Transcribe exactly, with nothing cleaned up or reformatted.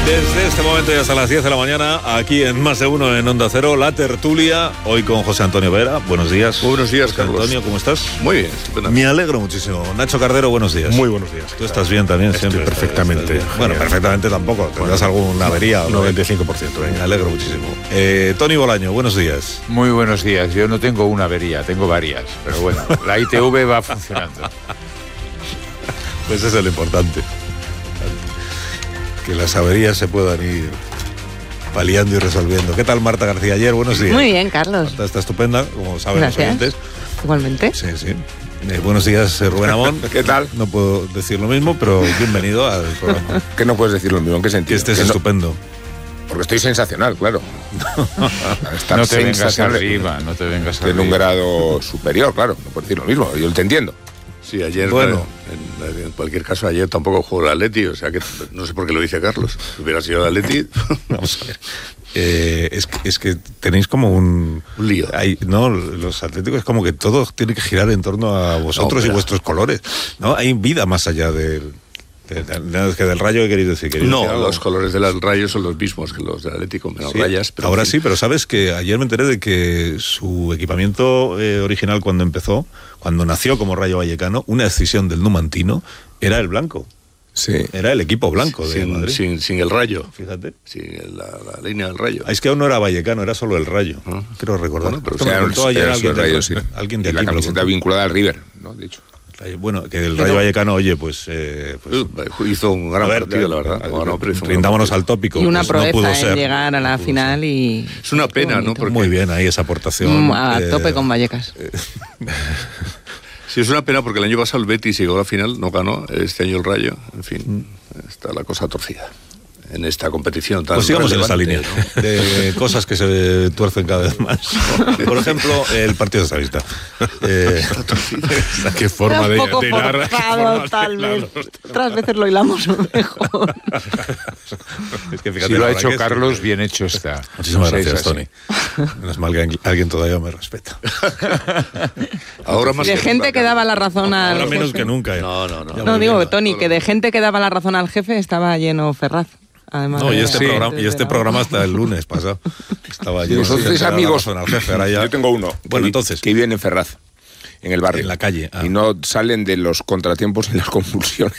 Desde este momento y hasta las diez de la mañana, aquí en Más de Uno en Onda Cero, la tertulia, hoy con José Antonio Vera. Buenos días. Muy buenos días, José Carlos. Antonio, ¿cómo estás? Muy bien, estupendo. Me alegro muchísimo. Nacho Cardero, buenos días. Muy buenos días. Tú estás bien también, Estoy siempre. perfectamente. Estás bien. Bueno, perfectamente tampoco. Tendrás Bueno, alguna avería. noventa y cinco por ciento. Me alegro muchísimo. Eh, Tony Bolaño, buenos días. Muy buenos días. Yo no tengo una avería, tengo varias. Pero bueno, la I T V va funcionando. Pues eso es lo importante. Que las averías se puedan ir paliando y resolviendo. ¿Qué tal, Marta García Ayer? Buenos días. Muy bien, Carlos. Marta está estupenda, como saben los Gracias. oyentes. Igualmente. Sí, sí. Eh, buenos días, eh, Rubén Amón. ¿Qué tal? No puedo decir lo mismo, pero bienvenido al programa. Que no puedes decir lo mismo, ¿en qué Que sentido? estés Que no- estupendo. porque estoy sensacional, claro. Estar No te vengas sensacional arriba, no te vengas en un arriba. grado superior, claro. No puedes decir lo mismo, yo te entiendo. Sí, ayer, Bueno. en, en cualquier caso, ayer tampoco jugó el Atleti, o sea que no sé por qué lo dice Carlos. Si hubiera sido el Atleti, Vamos a ver. Eh, es, que- es que tenéis como un... un lío. Hay, no, los atléticos es como que todo tiene que girar en torno a vosotros No, y pero- vuestros colores. ¿No? Hay vida más allá del... de- de- de- que del Rayo, ¿qué queréis decir? ¿Queréis No, decir algo? los colores de los rayos son los mismos que los del Atlético, menos Sí, rayas. Pero ahora en fin. sí, pero sabes que ayer me enteré de que su equipamiento eh, original cuando empezó, cuando nació como Rayo Vallecano, una decisión del Numantino era el blanco. Sí. Era el equipo blanco de sin, Madrid. sin, sin el rayo, Fíjate. sin la, la línea del rayo. Ah, es que aún no era Vallecano, era solo el Rayo. Ah. Creo recordar. Bueno, pero Esto me Era lo un- contó ayer era alguien el de, Rayo, sí. alguien de Y la aquí me lo camiseta contó. vinculada al River, ¿no? De hecho. Bueno, que el Rayo Vallecano, oye, pues... Eh, pues Uh, hizo un gran a ver, partido, la verdad. eh, No, no, pero hizo un gran rindámonos partido. al tópico. Y una pues no pudo proeza en ser. llegar a la No pudo final y... Es una Qué pena, ¿no? bonito. Porque ser. Muy bien ahí esa aportación. Mm, a eh, tope con Vallecas. Sí, es una pena porque el año pasado el Betis llegó a la final, no ganó. Este año el Rayo, en fin, está la cosa torcida en esta competición tan Pues sigamos en esta línea relevante, ¿no? de cosas que se tuercen cada vez más. Por ejemplo, el Partido Socialista. Eh, Qué forma Era de, un poco de hilar- forzado, forma de tal vez. hilarlo. Otras veces lo hilamos mejor. es que fíjate, Si lo la ha verdad hecho que es- Carlos, bien hecho está. Muchísimas Sí, es gracias, así. Tony. Menos mal que alguien todavía me respeta. Ahora más De que gente nunca, que daba la razón al Ahora menos jefe. que nunca. ¿eh? No, no, no. Ya No, me digo, olvidé. Tony, que de gente que daba la razón al jefe estaba lleno Ferraz. Además No, y de- este, Sí. programa, y este de- programa hasta el lunes pasado. Estaba lleno de Vosotros gente sois que daba amigos. razón al jefe, ahora ya- Yo tengo uno. Bueno, que- entonces. Que vive en Ferraz, en el barrio. En la calle, ah. Y no salen de los contratiempos y las convulsiones.